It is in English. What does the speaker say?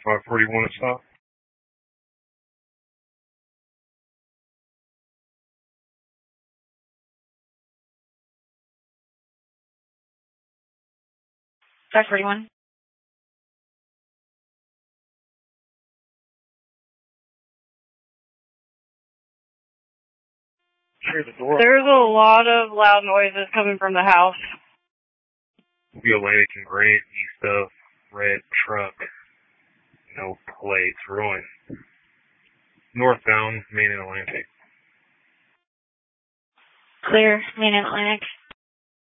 541 stop. Track 41. Clear the door. There's a lot of loud noises coming from the house. Will be Atlantic and Grant, east of red truck. No plates, ruin. Northbound, Main and Atlantic. Clear, Main and Atlantic.